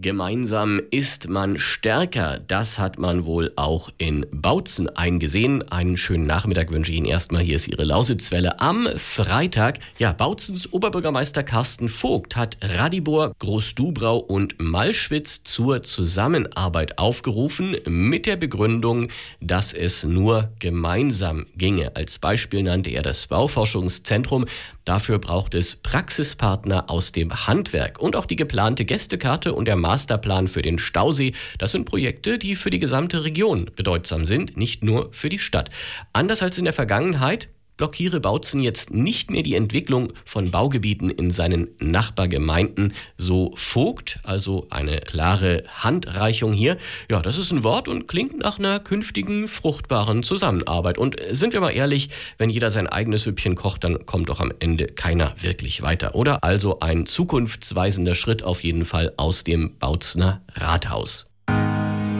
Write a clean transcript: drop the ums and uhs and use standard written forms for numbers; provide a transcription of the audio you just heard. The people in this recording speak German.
Gemeinsam ist man stärker. Das hat man wohl auch in Bautzen eingesehen. Einen schönen Nachmittag wünsche ich Ihnen erstmal. Hier ist Ihre Lausitzwelle am Freitag. Ja, Bautzens Oberbürgermeister Carsten Vogt hat Radibor, Groß-Dubrau und Malschwitz zur Zusammenarbeit aufgerufen mit der Begründung, dass es nur gemeinsam ginge. Als Beispiel nannte er das Bauforschungszentrum. Dafür braucht es Praxispartner aus dem Handwerk und auch die geplante Gästekarte und der Masterplan für den Stausee. Das sind Projekte, die für die gesamte Region bedeutsam sind, nicht nur für die Stadt. Anders als in der Vergangenheit blockiere Bautzen jetzt nicht mehr die Entwicklung von Baugebieten in seinen Nachbargemeinden, so Vogt, also eine klare Handreichung hier. Ja, das ist ein Wort und klingt nach einer künftigen fruchtbaren Zusammenarbeit. Und sind wir mal ehrlich, wenn jeder sein eigenes Süppchen kocht, dann kommt doch am Ende keiner wirklich weiter, oder? Also ein zukunftsweisender Schritt auf jeden Fall aus dem Bautzener Rathaus.